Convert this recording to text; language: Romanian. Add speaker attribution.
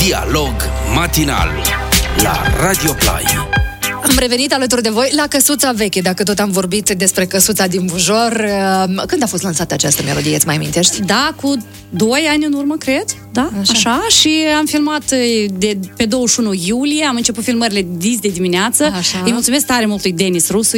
Speaker 1: Dialog matinal la Radio Play.
Speaker 2: Am revenit alături de voi la Căsuța Veche, dacă tot am vorbit despre Căsuța din Bujor. Când a fost lansată această melodie, îți mai amintești?
Speaker 3: Da, cu 2 ani în urmă, cred. Da, așa. Și am filmat pe 21 iulie, am început filmările dis de dimineață. Așa. Îi mulțumesc tare mult lui Denis Rusu.